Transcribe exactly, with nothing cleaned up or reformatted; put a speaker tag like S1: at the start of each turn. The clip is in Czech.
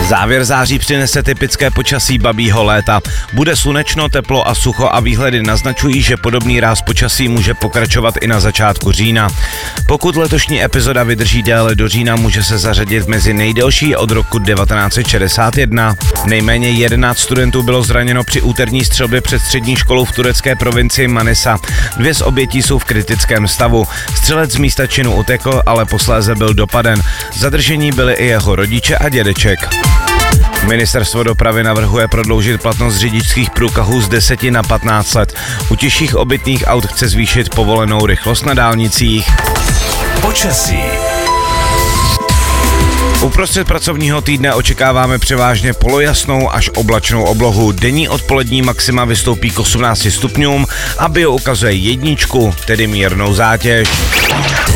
S1: Závěr září přinese typické počasí babího léta. Bude slunečno, teplo a sucho a výhledy naznačují, že podobný ráz počasí může pokračovat i na začátku října. Pokud letošní epizoda vydrží déle do října, může se zařadit mezi nejdelší od roku devatenáct set šedesát jedna. Nejméně jedenáct studentů bylo zraněno při úterní střelbě před střední školou v turecké provincii Manisa. Dvě z obětí jsou v kritickém stavu. Střelec z místa činu utekl, ale posléze byl dopaden. Zadržení byli i jeho rodiče a dědeček. Ministerstvo dopravy navrhuje prodloužit platnost řidičských průkazů z deseti na patnáct let. U těžších obytných aut chce zvýšit povolenou rychlost na dálnicích.
S2: Počasí.
S1: Uprostřed pracovního týdne očekáváme převážně polojasnou až oblačnou oblohu. Denní odpolední maxima vystoupí k osmnácti stupňům a bio ukazuje jedničku, tedy mírnou zátěž.